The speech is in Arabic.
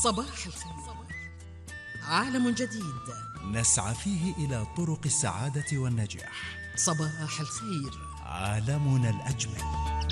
صباح الخير. عالم جديد نسعى فيه إلى طرق السعادة والنجاح. صباح الخير. عالمنا الأجمل.